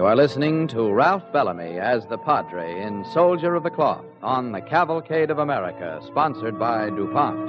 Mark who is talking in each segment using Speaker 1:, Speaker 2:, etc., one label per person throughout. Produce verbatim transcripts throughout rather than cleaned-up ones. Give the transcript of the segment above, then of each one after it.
Speaker 1: You are listening to Ralph Bellamy as the Padre in Soldier of the Cloth on the Cavalcade of America, sponsored by DuPont.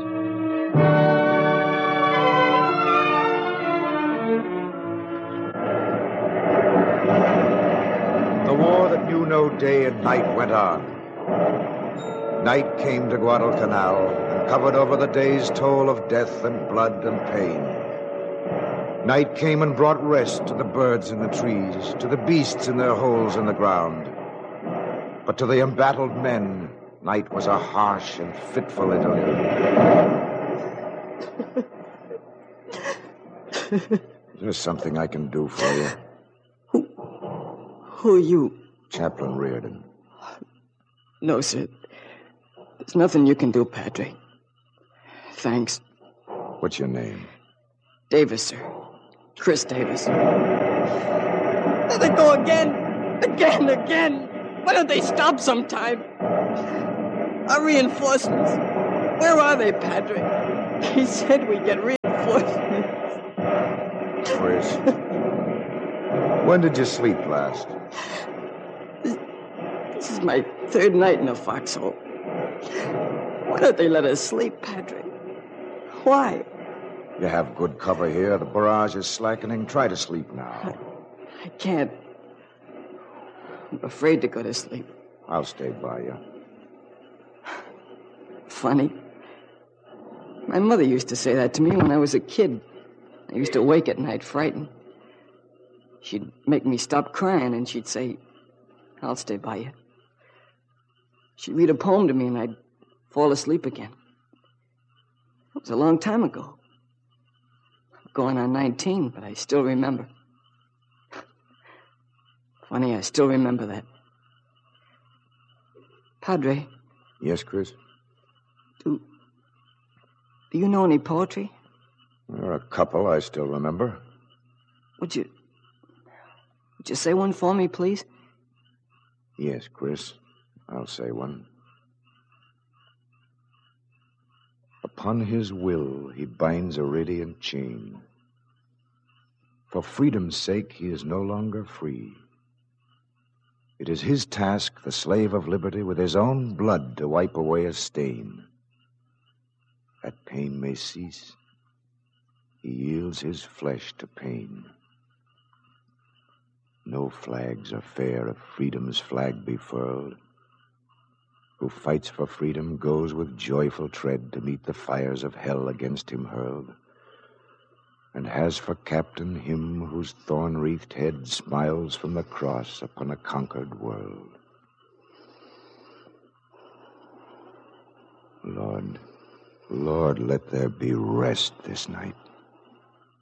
Speaker 2: The war that knew no day and night went on. Night came to Guadalcanal and covered over the day's toll of death and blood and pain. Night came and brought rest to the birds in the trees, to the beasts in their holes in the ground. But to the embattled men, night was a harsh and fitful interlude. Is there something I can do for you?
Speaker 3: Who, who are you?
Speaker 2: Chaplain Reardon.
Speaker 3: No, sir. There's nothing you can do, Padre. Thanks.
Speaker 2: What's your name?
Speaker 3: Davis, sir. Chris Davis. There they go again! Again, again! Why don't they stop sometime? Our reinforcements. Where are they, Padre? He said we'd get reinforcements.
Speaker 2: Chris. When did you sleep last?
Speaker 3: This, this is my third night in the foxhole. Why don't they let us sleep, Padre? Why?
Speaker 2: You have good cover here. The barrage is slackening. Try to sleep now.
Speaker 3: I, I can't. I'm afraid to go to sleep.
Speaker 2: I'll stay by you.
Speaker 3: Funny. My mother used to say that to me when I was a kid. I used to wake at night frightened. She'd make me stop crying, and she'd say, I'll stay by you. She'd read a poem to me, and I'd fall asleep again. It was a long time ago. Going on nineteen, but I still remember. Funny, I still remember that. Padre.
Speaker 2: Yes, Chris?
Speaker 3: Do, do you know any poetry?
Speaker 2: There are a couple I still remember.
Speaker 3: Would you... Would you say one for me, please?
Speaker 2: Yes, Chris. I'll say one. Upon his will he binds a radiant chain. For freedom's sake he is no longer free. It is his task, the slave of liberty, with his own blood to wipe away a stain. That pain may cease. He yields his flesh to pain. No flags are fair if freedom's flag be furled. Who fights for freedom goes with joyful tread to meet the fires of hell against him hurled, and has for captain him whose thorn-wreathed head smiles from the cross upon a conquered world. Lord, Lord, let there be rest this night.